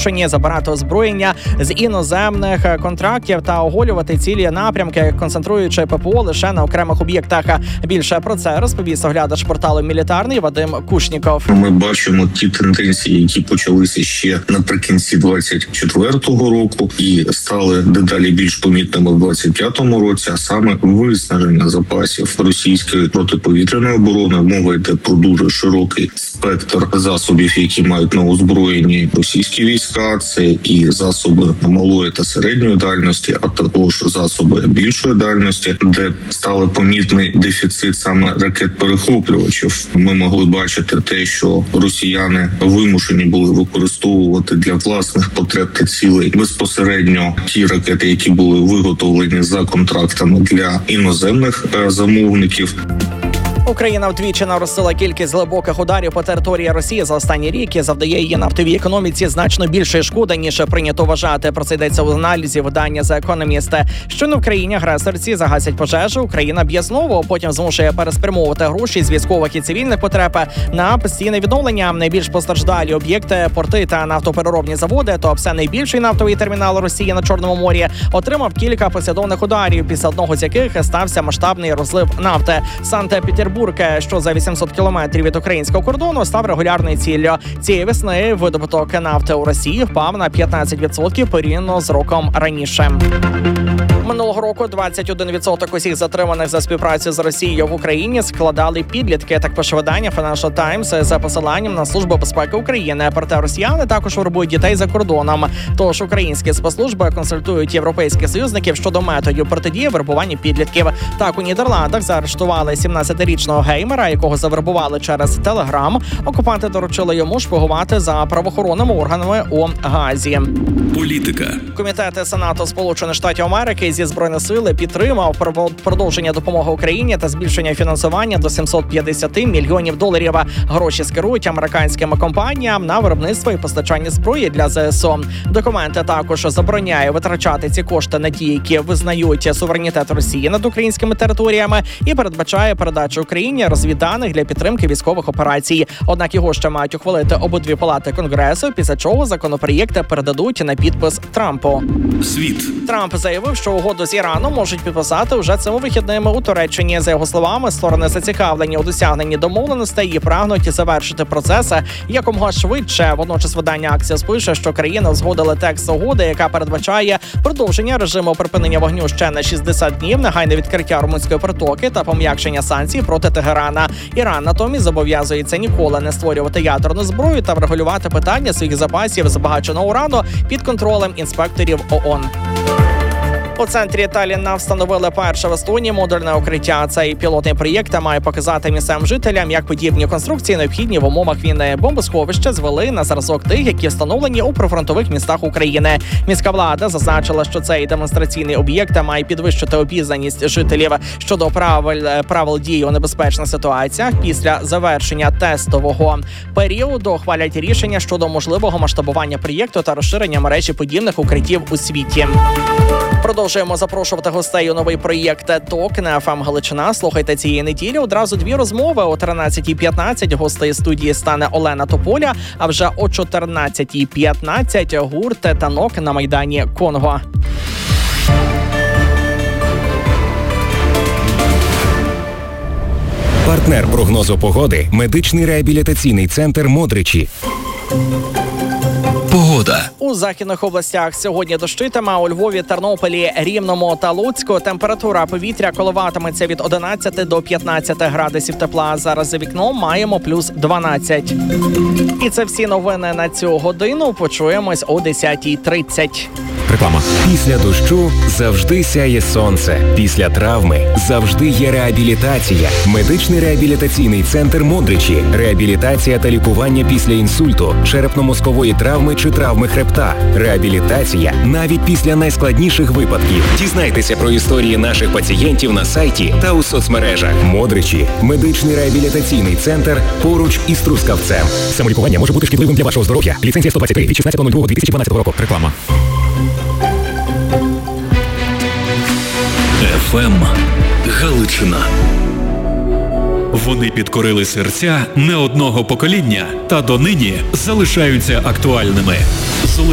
вимушені забирати озброєння з іноземних контрактів та оголювати цілі напрямки, концентруючи ППО лише на окремих об'єктах. Більше про це розповість оглядач порталу «Мілітарний» Вадим Кушніков. Ми бачимо ті тенденції, які почалися ще наприкінці 24-го року і стали дедалі більш помітними в 25-му році, а саме виснаження запасів російської протиповітряної оборони. Мова йде про дуже широкий спектр засобів, які мають на озброєнні російські війська. Це і засоби малої та середньої дальності, а також засоби більшої дальності, де стали помітний дефіцит саме ракет-перехоплювачів. Ми могли бачити те, що росіяни вимушені були використовувати для власних потреб та цілей безпосередньо ті ракети, які були виготовлені за контрактами для іноземних замовників. Україна вдвічі наростила кількість глибоких ударів по території Росії за останній рік і завдає її нафтовій економіці значно більшої шкоди, ніж прийнято вважати. Про це йдеться у аналізі видання «The Economist». Щойно в країні агресорці загасять пожежу, Україна б'є знову, потім змушує переспрямовувати гроші з військових і цивільних потреб на постійне відновлення. Найбільш постраждалі об'єкти, порти та нафтопереробні заводи, то все найбільший нафтовий термінал Росії на Чорному морі, отримав кілька послідовних ударів, після одного з яких стався масштабний розлив нафти. Санкт-Петербург, що за 800 кілометрів від українського кордону, став регулярною ціллю. Цієї весни видобуток нафти у Росії впав на 15% порівняно з роком раніше. Минулого року 21% усіх затриманих за співпрацю з Росією в Україні складали підлітки. Так пише видання Financial Times за посиланням на Службу безпеки України. Проте росіяни також вербують дітей за кордоном. Тож українські спецслужби консультують європейських союзників щодо методів протидії вербуванню підлітків. Так, у Нідерландах заарештували 17-річного геймера, якого завербували через Телеграм. Окупанти доручили йому шпигувати за правоохоронними органами у Гаазі. Політика. Комітет Сенату Сполучених Штатів Америки зі Збройних сил підтримав продовження допомоги Україні та збільшення фінансування до $750 мільйонів. Гроші скерують американським компаніям на виробництво і постачання зброї для ЗСУ. Документи також забороняє витрачати ці кошти на ті, які визнають суверенітет Росії над українськими територіями, і передбачає передачу Україні розвідданих для підтримки військових операцій. Однак його ще мають ухвалити обидві палати Конгресу, після чого законопроєкти передадуть на підпис Трампу. Світ. Трамп заявив, що угоду з Іраном можуть підписати вже цими вихідними у Туреччині. За його словами, сторони зацікавлені у досягненні домовленостей і прагнуть завершити процес якомога швидше. Водночас видання Axios пише, що країни узгодили текст угоди, яка передбачає продовження режиму припинення вогню ще на 60 днів, негайне відкриття Ормузької протоки та пом'якшення санкцій проти Тегерана. Іран натомість зобов'язується ніколи не створювати ядерну зброю та врегулювати питання своїх запасів збагаченого урану під контролем інспекторів ООН. У центрі Талліна встановили перше в Естонії модульне укриття. Цей пілотний проєкт має показати місцевим жителям, як подібні конструкції необхідні в умовах війни. Бомбосховища звели на зразок тих, які встановлені у прифронтових містах України. Міська влада зазначила, що цей демонстраційний об'єкт має підвищити обізнаність жителів щодо правил дії у небезпечних ситуаціях. Після завершення тестового періоду хвалять рішення щодо можливого масштабування проєкту та розширення мережі подібних укриттів у світі. Продовжуємо запрошувати гостей у новий проєкт «Ток» на ФМ Галичина. Слухайте цієї неділі одразу дві розмови. О 13:15 гостею студії стане Олена Тополя, а вже о 14:15 гурт «Танок» на Майдані Конго. Партнер прогнозу погоди – медичний реабілітаційний центр «Модричі». Погода. У західних областях сьогодні дощитиме, у Львові, Тернополі, Рівному та Луцьку температура повітря коливатиметься від 11 до 15 градусів тепла. Зараз за вікном маємо плюс 12. І це всі новини на цю годину. Почуємось о 10:30. Реклама. Після дощу завжди сяє сонце. Після травми завжди є реабілітація. Медичний реабілітаційний центр «Модричі». Реабілітація та лікування після інсульту, черепно-мозкової травми чи травми хребта. Реабілітація навіть після найскладніших випадків. Дізнайтеся про історії наших пацієнтів на сайті та у соцмережах. «Модричі» – медичний реабілітаційний центр поруч із Трускавцем. Самолікування може бути шкідливим для вашого здоров'я. Ліцензія 123 від 16.02.2012 року. Реклама. ФМ Галичина. Вони підкорили серця не одного покоління та донині залишаються актуальними.